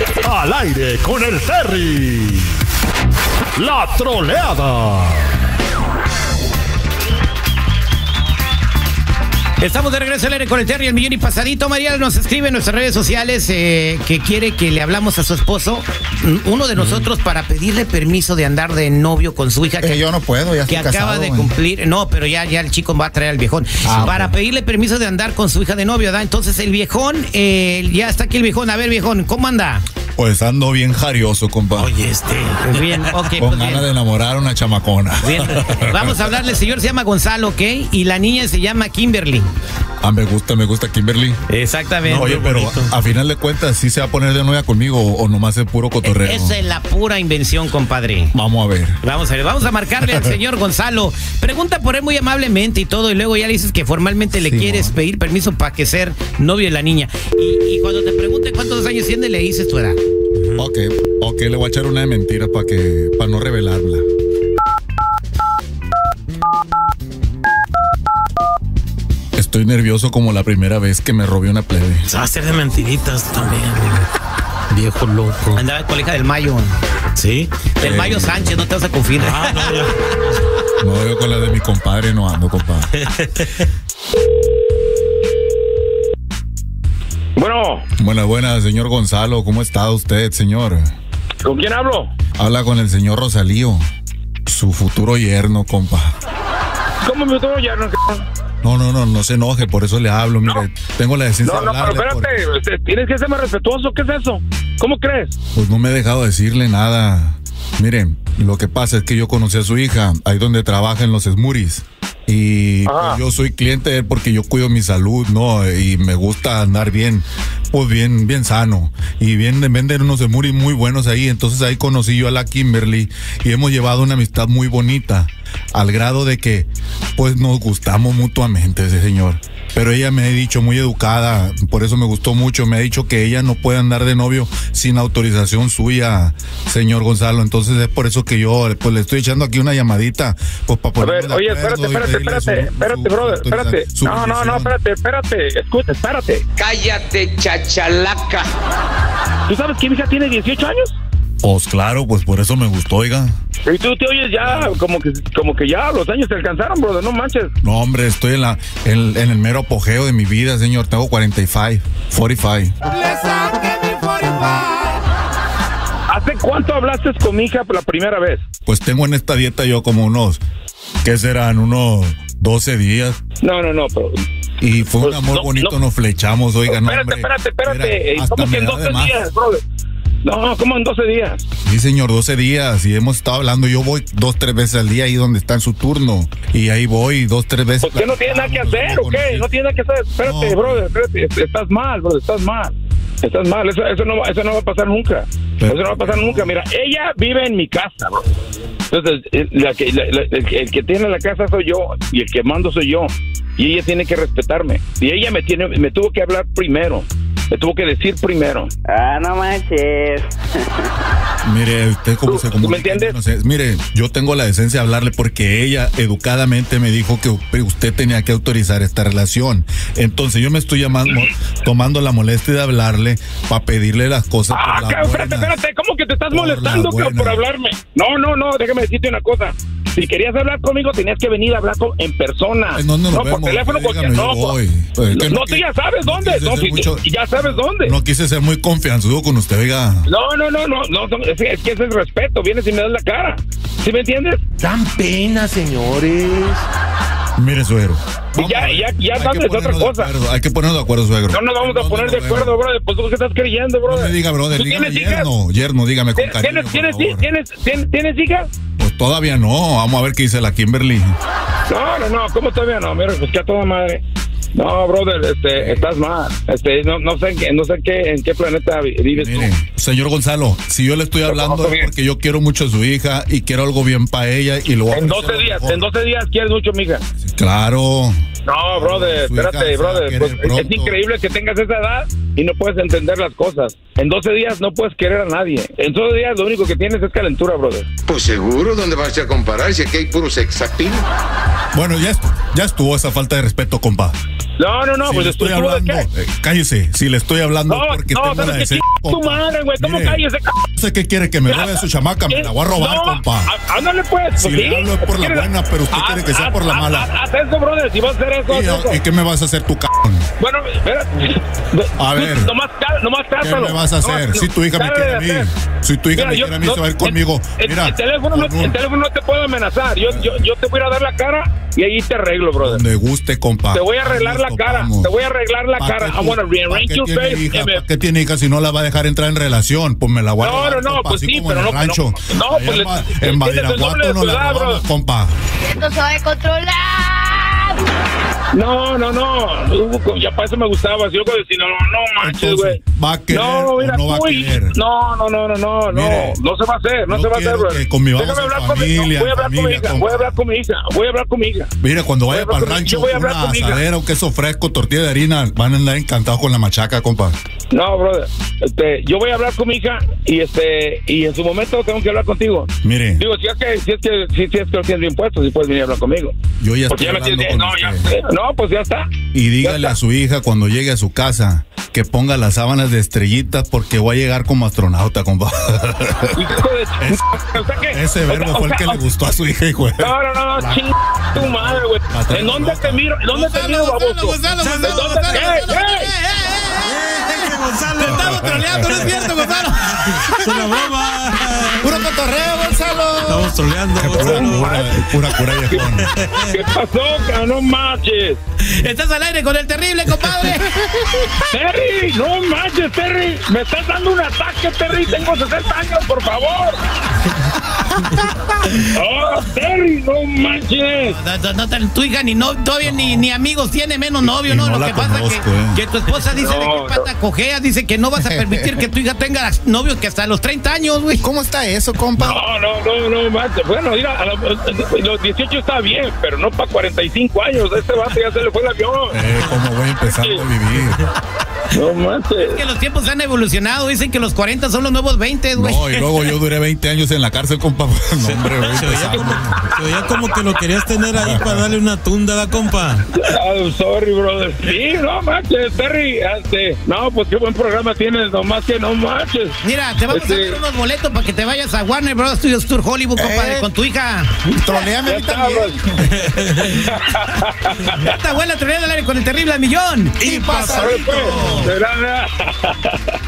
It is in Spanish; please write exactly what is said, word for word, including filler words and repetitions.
Al aire con el Terry. La troleada. Estamos de regreso al aire con el Terry, el millón y pasadito. María nos escribe en nuestras redes sociales eh, que quiere que le hablamos a su esposo, uno de nosotros, para pedirle permiso de andar de novio con su hija. Que, eh, yo no puedo, ya estoy que acaba casado, de man. cumplir. No, pero ya, ya el chico va a traer al viejón. Ah, para bueno. pedirle permiso de andar con su hija de novio, ¿verdad? Entonces el viejón, eh, ya está aquí el viejón. A ver, viejón, ¿cómo anda? Pues ando bien jarioso, compa. Oye, este. Bien, ok, Con pues ganas bien. de enamorar a una chamacona. Bien. Vamos a hablarle, el señor se llama Gonzalo, ¿ok? Y la niña se llama Kimberly. Ah, me gusta, me gusta Kimberly. Exactamente. Oye, pero a, a final de cuentas, ¿sí se va a poner de novia conmigo o, o nomás es puro cotorreo? Esa es la pura invención, compadre. Vamos a ver. Vamos a ver, vamos a marcarle al señor Gonzalo. Pregunta por él muy amablemente y todo, y luego ya le dices que formalmente le Sí, quieres man. pedir permiso para que ser novio de la niña. Y, y cuando te pregunte cuántos años tiene, le dices tu edad. Ok, ok, le voy a echar una de mentira para que, para no revelarla. Estoy nervioso como la primera vez que me robé una plebe. Se va a hacer de mentiritas también. Viejo loco. Andaba en colegia del Mayo. ¿Sí? Del Eh. Mayo Sánchez, no te vas a confiar. Ah, no, ya. No, yo con la de mi compadre no ando, compadre. Bueno, Buenas, buenas, señor Gonzalo. ¿Cómo está usted, señor? ¿con quién hablo? Habla con el señor Rosalío, su futuro yerno, compa. ¿Cómo me tengo ya? No, No, no, no, no se enoje, por eso le hablo. Mire, No. tengo la decencia no, de no, pero hablarle. espérate, por- este, tienes que ser más respetuoso. ¿Qué es eso? ¿Cómo crees? Pues no me he dejado decirle nada. Miren, lo que pasa es que yo conocí a su hija ahí donde trabaja en los Smoothies. Y pues, Ajá. yo soy cliente de él porque yo cuido mi salud, ¿no? Y me gusta andar bien, pues bien, bien sano. Y bien, venden unos smoothies muy buenos ahí. Entonces ahí conocí yo a la Kimberly y hemos llevado una amistad muy bonita. Al grado de que, pues nos gustamos mutuamente, ese señor. Pero ella me ha dicho, muy educada, por eso me gustó mucho, me ha dicho que ella no puede andar de novio sin autorización suya, señor Gonzalo. Entonces es por eso que yo, pues le estoy echando aquí una llamadita, pues para A ponernos ver, de oye, acuerdo espérate, y espérate, pedirle espérate, su- espérate, su brother, autoriza- espérate. su No, no, no, bendición. espérate, espérate, escucha, espérate. Cállate, chachalaca. ¿Tú sabes que mi hija tiene dieciocho años? Pues claro, pues por eso me gustó, oiga. Y tú te oyes ya como que como que ya los años te alcanzaron, brother, no manches. No, hombre, estoy en la en, en el mero apogeo de mi vida, señor. Tengo cuarenta y cinco, cuarenta y cinco. ¿Hace cuánto hablaste con mi hija por la primera vez? Pues tengo en esta dieta yo como unos, ¿qué serán? Unos doce días. No, no, no, pero... Y fue un Pues, amor no, bonito, no. nos flechamos, oiga, no, espérate, hombre. espérate, espérate. Mira, Eh, hasta ¿Cómo que me en da doce de más. días, brother? No, ¿cómo en doce días? Sí, señor, doce días y hemos estado hablando. Yo voy dos, tres veces al día ahí donde está en su turno. Y ahí voy dos, tres veces. ¿Por qué no tienes nada que hacer o qué? No tienes nada que hacer. Espérate, No. brother, espérate. Estás mal, brother, estás mal. Estás mal, eso, eso, no, va- eso no va a pasar nunca. Pero- eso no va a pasar nunca. Mira, ella vive en mi casa, bro. Entonces, el, la que, la- la- el, que- el que tiene la casa soy yo y el que mando soy yo. Y ella tiene que respetarme. Y ella me tiene, me tuvo que hablar primero. Me tuvo que decir primero. Ah, no manches. Mire, usted cómo ¿Tú- se tú me comunica. entiendes? No sé. Mire, yo tengo la decencia de hablarle porque ella educadamente me dijo que usted tenía que autorizar esta relación. Entonces yo me estoy llamando, tomando la molestia de hablarle para pedirle las cosas. Ah, por ca- la espérate, buena. espérate. ¿Cómo que te estás Por la molestando ca- buena. por hablarme? No, no, no. Déjame decirte una cosa. Si querías hablar conmigo, tenías que venir a hablar con- en persona. ¿En dónde nos no, vemos? por teléfono, porque Dígame, no. yo voy. Pues, es que no, no tú qui- ya sabes no dónde. quise No, ser si- mucho- ya sabes dónde. No quise ser muy confianzudo con usted, oiga. No, no, no, no, no, no, es, que- es que ese es respeto, vienes y me das la cara. ¿Sí me entiendes? Dan pena, señores. Mire, suegro. Y ya, ya, ya Hay dando que es otra ponernos de cosa. acuerdo, Hay que ponernos de acuerdo, suegro. No nos vamos a ¿Dónde poner nos de vemos? acuerdo, brother. Pues tú qué estás creyendo, No brother. me diga, brother, ¿Tú dígame tienes hijas? yerno, yerno, dígame con ¿Tienes, cariño, por tienes, favor. tienes, tienes, tienes hijas? Pues todavía no, vamos a ver qué dice la Kimberly. No, no, no, ¿cómo todavía no? Mira, pues que a toda madre. No, brother, este, estás mal. Este, no, no sé en qué, no sé en qué, en qué planeta vi- vives Mire, tú. señor Gonzalo, si yo le estoy hablando conozco es bien. porque yo quiero mucho a su hija y quiero algo bien para ella y lo voy a En ofrecer doce lo días, mejor. en doce días quieres mucho, mija. Claro. No, brother, Su hija espérate, se va a brother. querer Pues, es pronto. increíble que tengas esa edad y no puedes entender las cosas. En doce días no puedes querer a nadie. En doce días lo único que tienes es calentura, brother. Pues seguro, ¿dónde vas a comparar si aquí hay puro sex appeal? Bueno, ya, est- ya estuvo esa falta de respeto, compa. No, no, no, Si pues le estoy ¿tú de hablando, qué? eh, cállese, si le estoy hablando No, porque no, tengo ¿sabes la qué? decencia, Tu compa. madre, güey, ¿cómo Mire, cállese, c-? No sé qué quiere que me robe a su chamaca, me la voy a robar, No, compa. á- ándale pues. Si pues, le sí. hablo es por la ¿Quieres? buena, pero usted Haz- quiere que sea haz- por la haz- mala. Haz haz eso, brother, si vas a hacer eso, haz eso. ¿Y, ¿Y qué me vas a hacer tu cabrón? Bueno, espera. A ver. Nomás, cá- nomás ¿Qué trátalo. me vas a hacer? Nomás- Si tu hija me dale quiere de a mí, hacer. si tu hija Mira, me yo- quiere a mí, no, se va a ir el- conmigo. El, Mira, el teléfono no, con un- el teléfono no te puedo amenazar. Yo, yo, yo te voy a ir a dar la cara y ahí te arreglo, brother. donde guste, compa. Te voy a arreglar Ahí la nos cara. topamos. Te voy a arreglar la ¿Pa' cara. qué I tú- wanna ¿pa' rearrange qué your tiene face. hija? and me- ¿Para qué tiene hija si no la va a dejar entrar en relación? Pues me la voy a No, robar, no, no, compa, pues así sí, como pero en el no, rancho. no, no, Allá pues en Ma- le- en tienes el doble Badiraguato de no la tu edad, robamos, bro. compa. Esto se va a controlar. No, no, no. Uh, Ya para eso me gustaba. Si yo si no, no manches, Entonces, güey. ¿va a querer No, o mira, no va a tú y- querer? No, no, no, no, no, no. Mire, No se va a hacer, no yo se va a hacer, quiero bro. que convivamos Déjame en hablar con mi familia, no, Voy a hablar con mi familia, hija. compa. Voy a hablar con mi hija. Voy a hablar con mi hija. Mire, cuando Voy a vaya hablar para el con- rancho, yo voy a hablar una con mi hija. asadera, un queso fresco, tortilla de harina, van a andar encantados con la machaca, compa. No, brother. Este, yo voy a hablar con mi hija y este y en su momento tengo que hablar contigo. Mire, Digo, si es que si es que si, si es que tienes bien puesto, si puedes venir a hablar conmigo. yo ya Porque estoy ya me hablando tienes, con no, ya, usted. no, pues ya está. Y dígale Ya a está. su hija cuando llegue a su casa que ponga las sábanas de estrellitas porque voy a llegar como astronauta, compa. Hijo de Es- o sea que- Ese o verbo sea, fue el o que sea, le gustó a su hija, hijo. No, no, no, no, ching tu madre, güey. La traigo ¿En dónde loca. te miro? ¿En dónde te miro, baboso? Gonzalo, ¿En Gonzalo, dónde Gonzalo, te- Gonzalo, ¡Ey, Gonzalo, ey! eh, eh, eh, Gonzalo. Te estamos troleando, no es cierto, Gonzalo. Es una broma. Puro cotorreo, Gonzalo. Estamos troleando, Pura, Gonzalo. pura, pura cura viejón. ¿Qué pasó, cabrón? No manches. Estás al aire con el terrible, compadre. Terry, no manches, Terry. Me estás dando un ataque, Terry. Tengo sesenta años, por favor. Oh, Terry, no manches. No, no, no, tu hija ni no, todavía ni, ni amigos tiene, menos novio, Y ¿no? no Lo la que pasa conozco, que, eh. que tu esposa dice de No, qué pata cojea, dice que no vas a permitir que tu hija tenga novios que hasta los treinta años, güey. ¿Cómo está eso, compa? No, no, no, no manches. Bueno, mira, a los, los dieciocho está bien, pero no para cuarenta y cinco años. Este vato ya se le fue el avión. Eh, ¿Cómo voy empezando a vivir? No manches. Que los tiempos han evolucionado, dicen que los cuarenta son los nuevos veinte, güey. No, y luego yo duré veinte años en la cárcel, compa. No, hombre, voy Se oía, empezando. como, se oía como que lo querías tener ahí para darle una tunda, ¿da, compa? Oh, sorry, brother. Sí, no manches, Terry. Este, no, pues qué buen programa tienes, nomás que no manches. Mira, te vamos Este- a dar unos boletos para que te vayas a Warner Bros. Studios Tour Hollywood, compadre, Eh. con tu hija. Troleame a Ya mí está, también. bro. Esta abuela troleando al aire con el terrible al millón. Y Órale, pues. Será,